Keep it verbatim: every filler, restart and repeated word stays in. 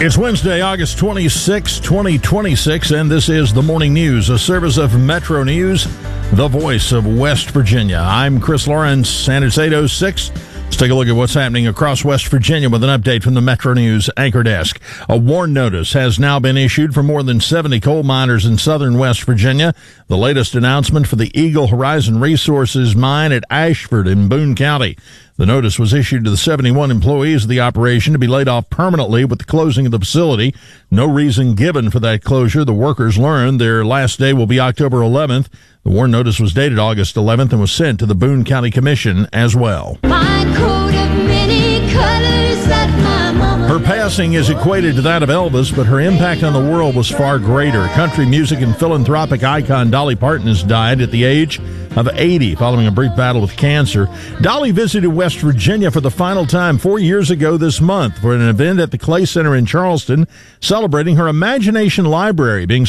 It's Wednesday, August twenty-sixth, twenty twenty-six, and this is the Morning News, a service of Metro News, the voice of West Virginia. I'm Chris Lawrence, and it's eight oh six. Let's take a look at what's happening across West Virginia with an update from the Metro News anchor desk. A warn notice has now been issued for more than seventy coal miners in southern West Virginia. The latest announcement for the Eagle Horizon Resources mine at Ashford in Boone County. The notice was issued to the seventy-one employees of the operation to be laid off permanently with the closing of the facility. No reason given for that closure. The workers learned their last day will be October eleventh. The warn notice was dated August eleventh and was sent to the Boone County Commission as well. My coat of many colors that my mama... Her passing is equated to that of Elvis, but her impact on the world was far greater. Country music and philanthropic icon Dolly Parton has died at the age of eighty following a brief battle with cancer. Dolly visited West Virginia for the final time four years ago this month for an event at the Clay Center in Charleston celebrating her Imagination Library being